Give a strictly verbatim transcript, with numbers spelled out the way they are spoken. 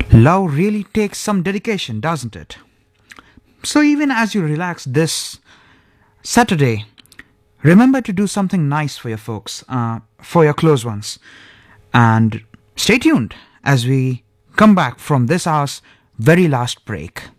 Love really takes some dedication, doesn't it? So, even as you relax this Saturday, remember to do something nice for your folks, uh, for your close ones. And stay tuned as we come back from this hour's very last break.